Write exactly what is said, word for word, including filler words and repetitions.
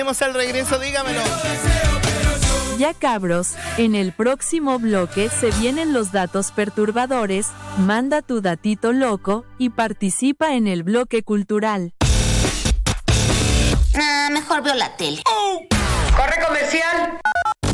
Tenemos al regreso, dígamelo. Ya cabros, en el próximo bloque se vienen los datos perturbadores, manda tu datito loco y participa en el bloque cultural. Ah, mejor veo la tele. ¡Corre comercial!